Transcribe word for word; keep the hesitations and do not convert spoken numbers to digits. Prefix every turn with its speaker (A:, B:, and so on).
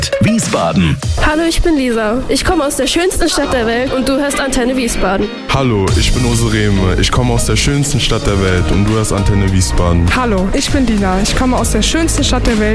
A: Wiesbaden.
B: Hallo, ich bin Lisa. Ich komme aus der schönsten Stadt der Welt und du hörst Antenne Wiesbaden.
C: Hallo, ich bin Usereme. Ich komme aus der schönsten Stadt der Welt und du hörst Antenne Wiesbaden.
D: Hallo, ich bin Dina. Ich komme aus der schönsten Stadt der Welt.